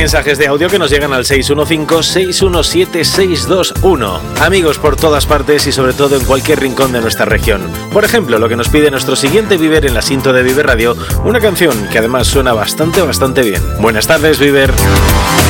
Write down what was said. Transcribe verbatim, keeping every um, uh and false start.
mensajes de audio que nos llegan al seis uno cinco, seis uno siete, seis dos uno. Amigos por todas partes y sobre todo en cualquier rincón de nuestra región. Por ejemplo, lo que nos pide nuestro siguiente Viver en la Sinto de Viver Radio, una canción que además suena bastante, bastante bien. Buenas tardes, Viver.